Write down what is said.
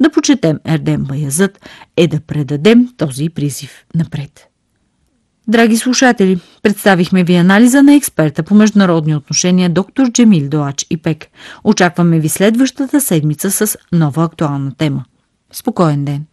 да почетем Ердем Баязът е да предадем този призив напред. Драги слушатели, представихме ви анализа на експерта по международни отношения доктор Джемил Доач Ипек. Очакваме ви следващата седмица с нова актуална тема. Спокоен ден!